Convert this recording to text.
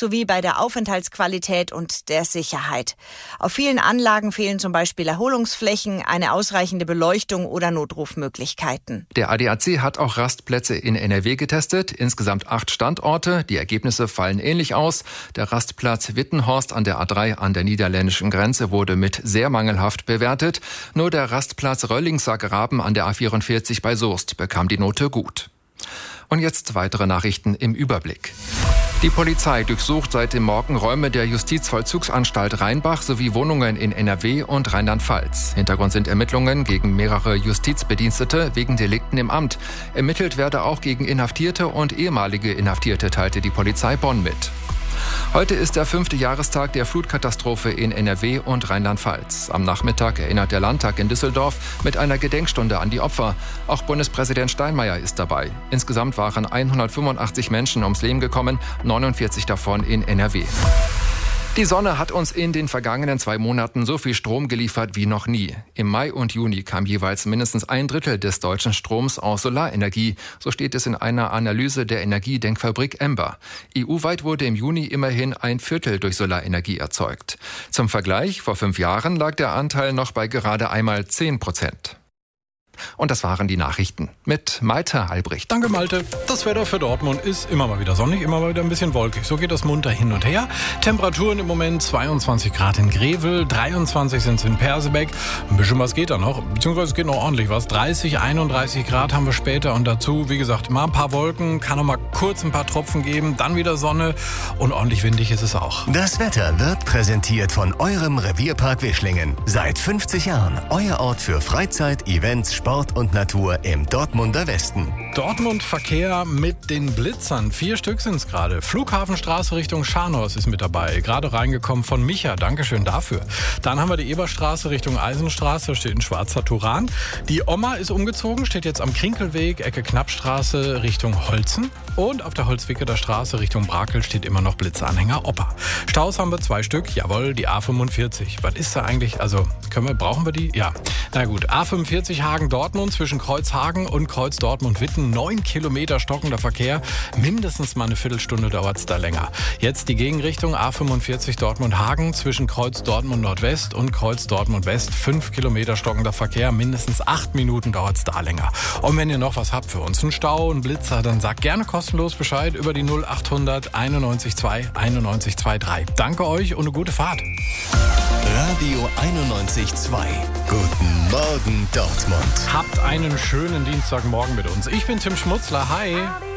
sowie bei der Aufenthaltsqualität und der Sicherheit. Auf vielen Anlagen fehlen zum Beispiel Erholungsflächen, eine ausreichende Beleuchtung oder Notrufmöglichkeiten. Der ADAC hat auch Rastplätze in NRW getestet, insgesamt 8 Standorte. Die Ergebnisse fallen ähnlich aus. Der Rastplatz Wittenhorst an der A3 an der niederländischen Grenze wurde mit sehr mangelhaft bewertet. Nur der Rastplatz Röllingser Graben an der A44 bei Soest bekam die Note gut. Und jetzt weitere Nachrichten im Überblick. Die Polizei durchsucht seit dem Morgen Räume der Justizvollzugsanstalt Rheinbach sowie Wohnungen in NRW und Rheinland-Pfalz. Hintergrund sind Ermittlungen gegen mehrere Justizbedienstete wegen Delikten im Amt. Ermittelt werde auch gegen Inhaftierte und ehemalige Inhaftierte, teilte die Polizei Bonn mit. Heute ist der 5. Jahrestag der Flutkatastrophe in NRW und Rheinland-Pfalz. Am Nachmittag erinnert der Landtag in Düsseldorf mit einer Gedenkstunde an die Opfer. Auch Bundespräsident Steinmeier ist dabei. Insgesamt waren 185 Menschen ums Leben gekommen, 49 davon in NRW. Die Sonne hat uns in den vergangenen 2 Monaten so viel Strom geliefert wie noch nie. Im Mai und Juni kam jeweils mindestens 1/3 des deutschen Stroms aus Solarenergie. So steht es in einer Analyse der Energiedenkfabrik Ember. EU-weit wurde im Juni immerhin 1/4 durch Solarenergie erzeugt. Zum Vergleich, vor 5 Jahren lag der Anteil noch bei gerade einmal 10%. Und das waren die Nachrichten mit Malte Albrecht. Danke, Malte. Das Wetter für Dortmund ist immer mal wieder sonnig, immer mal wieder ein bisschen wolkig. So geht das munter hin und her. Temperaturen im Moment 22 Grad in Grevel, 23 sind es in Persebeck. Ein bisschen was geht da noch, beziehungsweise es geht noch ordentlich was. 30, 31 Grad haben wir später und dazu, wie gesagt, mal ein paar Wolken, kann noch mal kurz ein paar Tropfen geben, dann wieder Sonne und ordentlich windig ist es auch. Das Wetter wird präsentiert von eurem Revierpark Wischlingen. Seit 50 Jahren euer Ort für Freizeit, Events, Sport und Natur im Dortmunder Westen. Dortmund Verkehr mit den Blitzern. 4 Stück sind es gerade. Flughafenstraße Richtung Scharnhorst ist mit dabei. Gerade reingekommen von Micha. Dankeschön dafür. Dann haben wir die Eberstraße Richtung Eisenstraße. Da steht ein schwarzer Turan. Die Oma ist umgezogen, steht jetzt am Krinkelweg, Ecke Knappstraße Richtung Holzen. Und auf der Holzwickeler Straße Richtung Brakel steht immer noch Blitzeranhänger Opa. Staus haben wir 2 Stück. Jawohl, die A45. Was ist da eigentlich? Also, brauchen wir die? Ja. Na gut. A45 Hagen-Dortmund zwischen Kreuzhagen und Kreuz-Dortmund-Witten. 9 Kilometer stockender Verkehr. Mindestens mal eine Viertelstunde dauert es da länger. Jetzt die Gegenrichtung A45 Dortmund-Hagen zwischen Kreuz-Dortmund-Nordwest und Kreuz-Dortmund-West. 5 Kilometer stockender Verkehr. Mindestens 8 Minuten dauert es da länger. Und wenn ihr noch was habt für uns, einen Stau, einen Blitzer, dann sagt gerne kostenlos Bescheid über die 0800 91 2 91 23. Danke euch und eine gute Fahrt. Radio 91.2. Guten Morgen, Dortmund. Habt einen schönen Dienstagmorgen mit uns. Ich bin Tim Schmutzler. Hi.